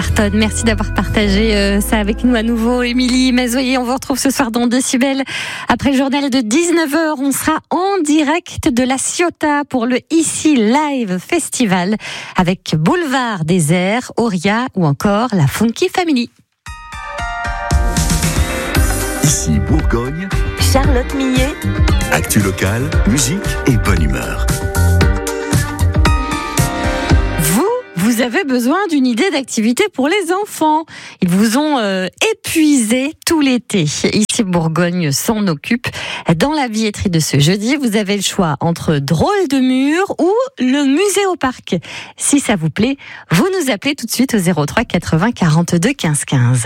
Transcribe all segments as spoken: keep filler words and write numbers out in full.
Merci d'avoir partagé euh, ça avec nous à nouveau, Émilie Mazoyer. On vous retrouve ce soir dans Décibel. Après le journal de dix-neuf heures, on sera en direct de la Ciotat pour le Ici Live Festival avec Boulevard Désert, Auria ou encore la Funky Family. Ici Bourgogne, Charlotte Millet. Actu locale, musique et bonne humeur. Vous avez besoin d'une idée d'activité pour les enfants. Ils vous ont euh, épuisé tout l'été. Ici, Bourgogne s'en occupe. Dans la billetterie de ce jeudi, vous avez le choix entre Drôle de mur ou le musée au parc. Si ça vous plaît, vous nous appelez tout de suite au zéro trois quatre-vingts quarante-deux quinze quinze.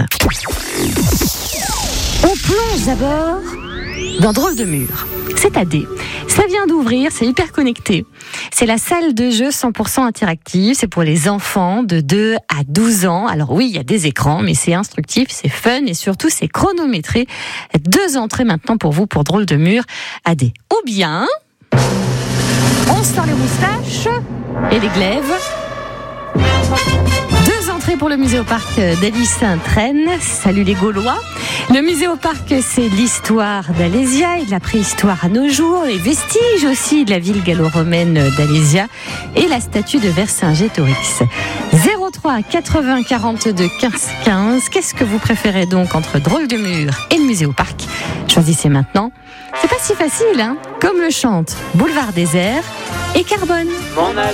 On plonge d'abord dans Drôle de mur. C'est à D. Ça vient d'ouvrir, c'est hyper connecté. C'est la salle de jeu cent pour cent interactive. C'est pour les enfants de deux à douze ans. Alors oui, il y a des écrans, mais c'est instructif, c'est fun et surtout c'est chronométré. Deux entrées maintenant pour vous pour Drôle de mur à D. Ou bien, on sort les moustaches et les glaives. Deux entrées pour le musée au parc d'Ailly-Sainte-Reine. Salut les Gaulois. Le musée au parc, c'est l'histoire d'Alésia et de la préhistoire à nos jours, les vestiges aussi de la ville gallo-romaine d'Alésia et la statue de Vercingétorix. zéro trois quatre-vingts quarante-deux quinze quinze. Qu'est-ce que vous préférez donc entre Drôle de mur et le musée au parc? Choisissez maintenant. C'est pas si facile, hein, comme le chante Boulevard Désert et Carbone. Mon âge.